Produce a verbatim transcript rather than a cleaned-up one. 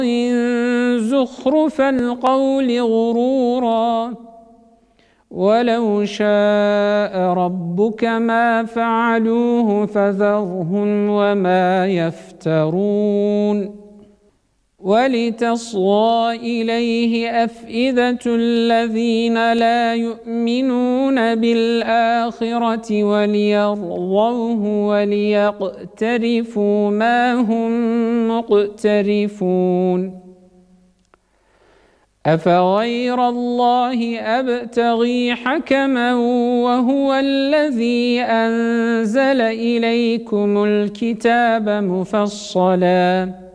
زخرف القول غرورا ولو شاء ربك ما فعلوه فذرهم وما يفترون ولتصغى إليه أفئدة الذين لا يؤمنون بالآخرة وليرضوه وليقترفوا ما هم مقترفون أفغير الله أبتغي حكما وهو الذي أنزل إليكم الكتاب مفصلا